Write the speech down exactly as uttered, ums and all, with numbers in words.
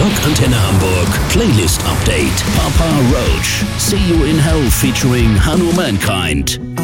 Rock Antenne Hamburg Playlist Update. Papa Roach, See You in Hell featuring Hanu Mankind.